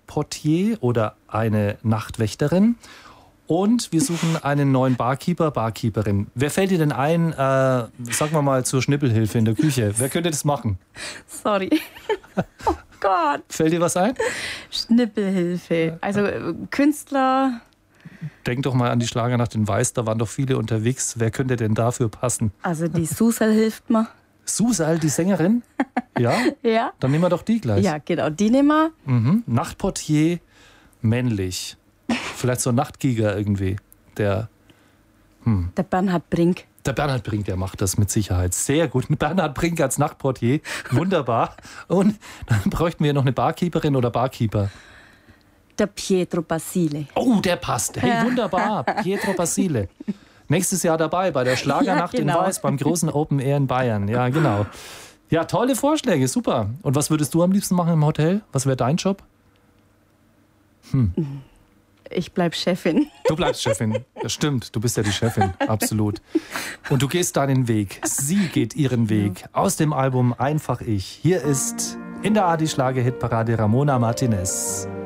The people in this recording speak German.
Nachtportier oder eine Nachtwächterin. Und wir suchen einen neuen Barkeeper, Barkeeperin. Wer fällt dir denn ein, sagen wir mal, zur Schnippelhilfe in der Küche? Wer könnte das machen? Sorry. Oh Gott. Fällt dir was ein? Schnippelhilfe. Also Künstler. Denk doch mal an die Schlagernacht in Weiß, da waren doch viele unterwegs. Wer könnte denn dafür passen? Also die Susal hilft mir. Susal, die Sängerin? Ja? Ja. Dann nehmen wir doch die gleich. Ja, genau, die nehmen wir. Nachtportier, männlich. Vielleicht so ein Nachtgiger irgendwie. Der Bernhard Brink. Der Bernhard Brink, der macht das mit Sicherheit sehr gut. Mit Bernhard Brink als Nachtportier. Wunderbar. Und dann bräuchten wir noch eine Barkeeperin oder Barkeeper. Der Pietro Basile. Oh, der passt. Hey, wunderbar. Pietro Basile. Nächstes Jahr dabei bei der Schlagernacht in Weiß, beim großen Open Air in Bayern. Ja, genau. Ja, tolle Vorschläge, super. Und was würdest du am liebsten machen im Hotel? Was wäre dein Job? Ich bleib Chefin. Du bleibst Chefin. Das stimmt, du bist ja die Chefin, absolut. Und du gehst deinen Weg. Sie geht ihren Weg. Aus dem Album Einfach ich. Hier ist in der Adi Schlager Hitparade Ramona Martinez.